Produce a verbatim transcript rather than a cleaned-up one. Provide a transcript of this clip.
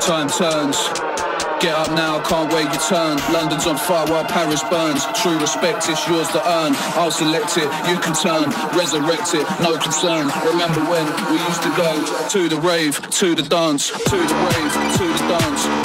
Time turns. Get up now, can't wait your turn. London's on fire while Paris burns. True respect, it's yours to earn. I'll select it, you can turn. Resurrect it, no concern. Remember when we used to go to the rave, to the dance, to the rave, to the dance.